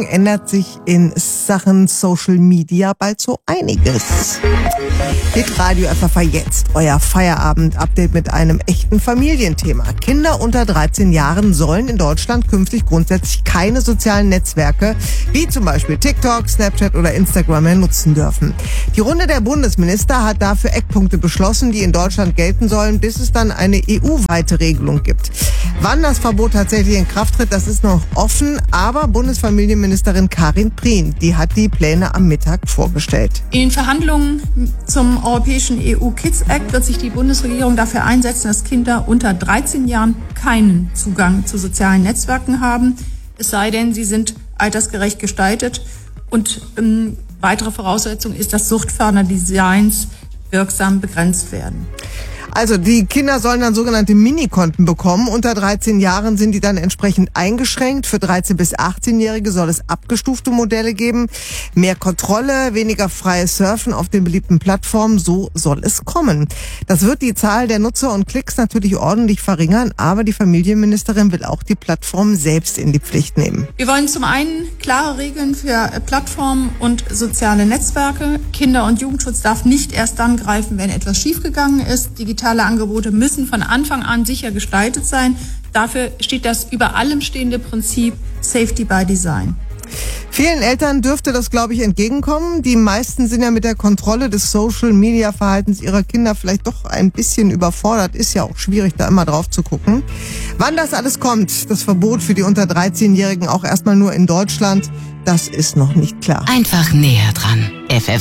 Ändert sich in Sachen Social Media bald so einiges. Hit Radio FFH jetzt, euer Feierabend-Update mit einem echten Familienthema. Kinder unter 13 Jahren sollen in Deutschland künftig grundsätzlich keine sozialen Netzwerke, wie zum Beispiel TikTok, Snapchat oder Instagram mehr nutzen dürfen. Die Runde der Bundesminister hat dafür Eckpunkte beschlossen, die in Deutschland gelten sollen, bis es dann eine EU-weite Regelung gibt. Wann das Verbot tatsächlich in Kraft tritt, das ist noch offen, aber Bundesfamilienministerin Karin Prien, die hat die Pläne am Mittag vorgestellt. In den Verhandlungen zum europäischen EU-Kids-Act wird sich die Bundesregierung dafür einsetzen, dass Kinder unter 13 Jahren keinen Zugang zu sozialen Netzwerken haben, es sei denn, sie sind altersgerecht gestaltet. Und weitere Voraussetzung ist, dass Suchtförderdesigns wirksam begrenzt werden. Also die Kinder sollen dann sogenannte Minikonten bekommen. Unter 13 Jahren sind die dann entsprechend eingeschränkt. Für 13- bis 18-Jährige soll es abgestufte Modelle geben. Mehr Kontrolle, weniger freies Surfen auf den beliebten Plattformen, so soll es kommen. Das wird die Zahl der Nutzer und Klicks natürlich ordentlich verringern, aber die Familienministerin will auch die Plattformen selbst in die Pflicht nehmen. Wir wollen zum einen klare Regeln für Plattformen und soziale Netzwerke. Kinder- und Jugendschutz darf nicht erst dann greifen, wenn etwas schiefgegangen ist. Digitale Angebote müssen von Anfang an sicher gestaltet sein. Dafür steht das über allem stehende Prinzip Safety by Design. Vielen Eltern dürfte das, glaube ich, entgegenkommen. Die meisten sind ja mit der Kontrolle des Social-Media-Verhaltens ihrer Kinder vielleicht doch ein bisschen überfordert. Ist ja auch schwierig, da immer drauf zu gucken. Wann das alles kommt, das Verbot für die unter 13-Jährigen auch erstmal nur in Deutschland, das ist noch nicht klar. Einfach näher dran. FFH